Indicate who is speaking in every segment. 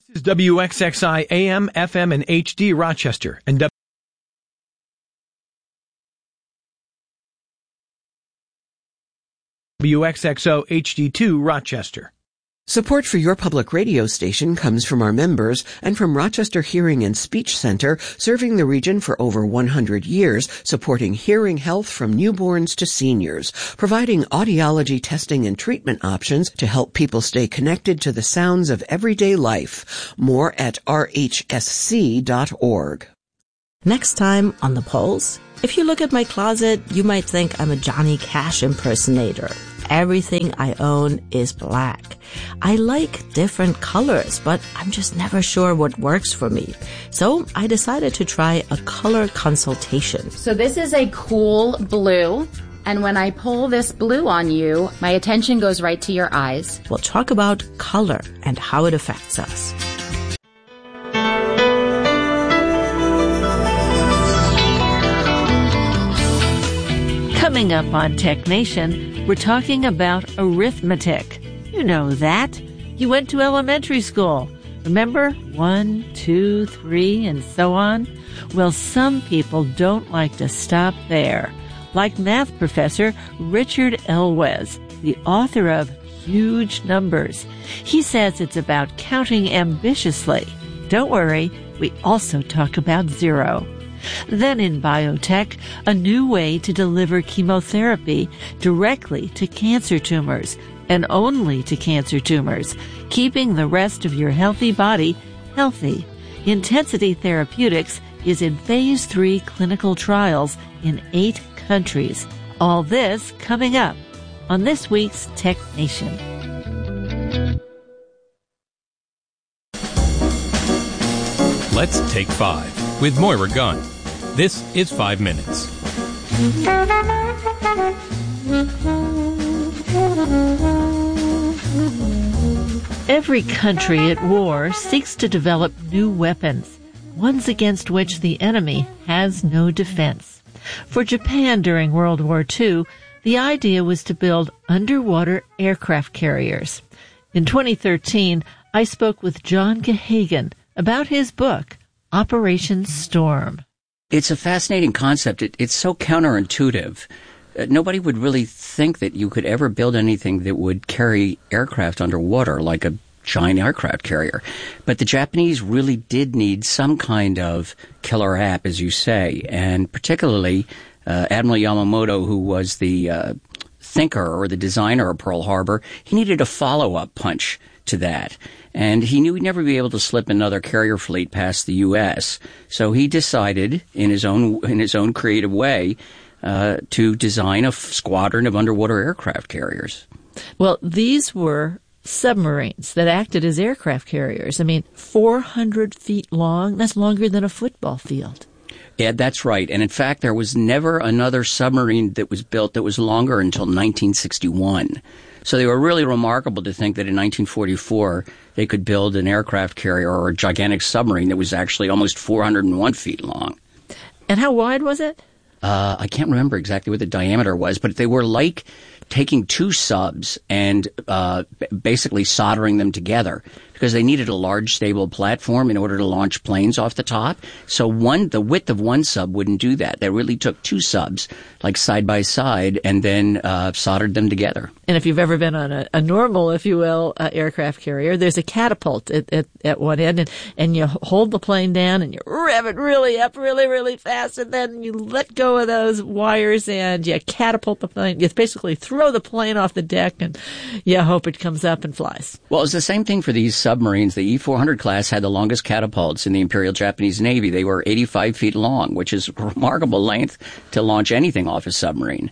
Speaker 1: This is WXXI AM, FM, and HD Rochester, and WXXO HD2 Rochester.
Speaker 2: Support for your public radio station comes from our members and from Rochester Hearing and Speech Center, serving the region for over 100 years, supporting hearing health from newborns to seniors, providing audiology testing and treatment options to help people stay connected to the sounds of everyday life. More at rhsc.org.
Speaker 3: Next time on The Pulse, if you look at my closet, you might think I'm a Johnny Cash impersonator. Everything I own is black. I like different colors, but I'm just never sure what works for me. So I decided to try a color consultation.
Speaker 4: So this is a cool blue. And when I pull this blue on you, my attention goes right to your eyes.
Speaker 3: We'll talk about color and how it affects us.
Speaker 5: Coming up on Tech Nation, we're talking about arithmetic. You know that. You went to elementary school. Remember? 1, 2, 3, and so on? Well, some people don't like to stop there. Like math professor Richard Elwes, the author of Huge Numbers. He says it's about counting ambitiously. Don't worry, we also talk about zero. Then in biotech, a new way to deliver chemotherapy directly to cancer tumors, and only to cancer tumors, keeping the rest of your healthy body healthy. Intensity Therapeutics is in Phase 3 clinical trials in 8 countries. All this coming up on this week's Tech Nation.
Speaker 6: Let's Take 5 with Moira Gunn. This is 5 Minutes.
Speaker 5: Every country at war seeks to develop new weapons, ones against which the enemy has no defense. For Japan during World War II, the idea was to build underwater aircraft carriers. In 2013, I spoke with John Gehagen about his book, Operation Storm.
Speaker 7: It's a fascinating concept. It's so counterintuitive. Nobody would really think that you could ever build anything that would carry aircraft underwater, like a giant aircraft carrier. But the Japanese really did need some kind of killer app, as you say, and particularly Admiral Yamamoto, who was the thinker or the designer of Pearl Harbor, he needed a follow-up punch to that. And he knew he'd never be able to slip another carrier fleet past the U.S. So he decided, in his own creative way, to design a squadron of underwater aircraft carriers.
Speaker 5: Well, these were submarines that acted as aircraft carriers. I mean, 400 feet long. That's longer than a football field.
Speaker 7: Yeah, that's right. And in fact, there was never another submarine that was built that was longer until 1961. So they were really remarkable to think that in 1944 they could build an aircraft carrier or a gigantic submarine that was actually almost 401 feet long.
Speaker 5: And how wide was it?
Speaker 7: I can't remember exactly what the diameter was, but they were like taking two subs and basically soldering them together because they needed a large, stable platform in order to launch planes off the top. So the width of one sub wouldn't do that. They really took two subs, like side by side, and then soldered them together. And
Speaker 5: if you've ever been on a normal, if you will, aircraft carrier, there's a catapult at one end, and you hold the plane down and you rev it really up really, really fast, and then you let go of those wires and you catapult the plane. You basically throw the plane off the deck and you hope it comes up and flies.
Speaker 7: Well, it's the same thing for these submarines. The E-400 class had the longest catapults in the Imperial Japanese Navy. They were 85 feet long, which is a remarkable length to launch anything off a submarine.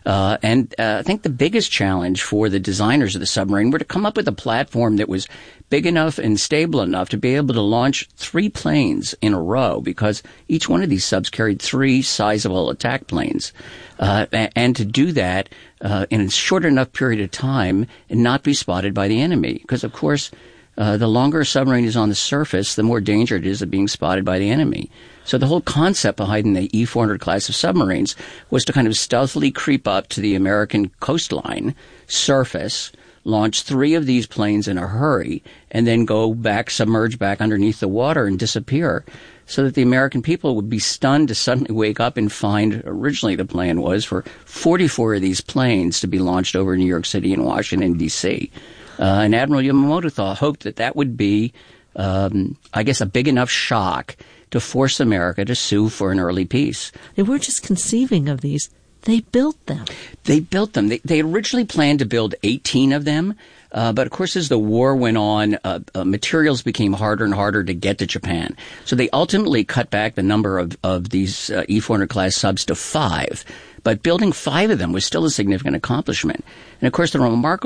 Speaker 7: I think the biggest challenge for the designers of the submarine were to come up with a platform that was big enough and stable enough to be able to launch 3 planes in a row, because each one of these subs carried 3 sizable attack planes. And to do that in a short enough period of time and not be spotted by the enemy. Because, of course, the longer a submarine is on the surface, the more danger it is of being spotted by the enemy. So the whole concept behind the E-400 class of submarines was to kind of stealthily creep up to the American coastline, surface, launch 3 of these planes in a hurry, and then go back, submerge back underneath the water and disappear, so that the American people would be stunned to suddenly wake up and find, originally the plan was for 44 of these planes to be launched over New York City and Washington, D.C. And Admiral Yamamoto hoped that would be, I guess, a big enough shock to force America to sue for an early peace.
Speaker 5: They weren't just conceiving of these. They built them.
Speaker 7: They built them. They originally planned to build 18 of them. But of course, as the war went on, materials became harder and harder to get to Japan. So they ultimately cut back the number of these E-400 class subs to 5. But building 5 of them was still a significant accomplishment. And of course, the remarkable